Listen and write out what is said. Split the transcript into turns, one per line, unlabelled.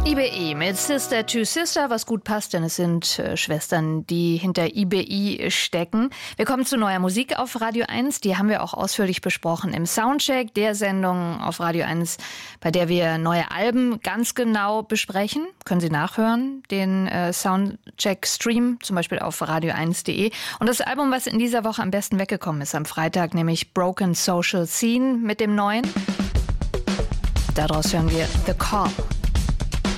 IBE mit Sister to Sister, was gut passt, denn es sind Schwestern, die hinter IBI stecken. Wir kommen zu neuer Musik auf Radio 1. Die haben wir auch ausführlich besprochen im Soundcheck, der Sendung auf Radio 1, bei der wir neue Alben ganz genau besprechen. Können Sie nachhören, den Soundcheck-Stream, zum Beispiel auf radio1.de. Und das Album, was in dieser Woche am besten weggekommen ist, am Freitag, nämlich Broken Social Scene mit dem neuen. Daraus hören wir The Call.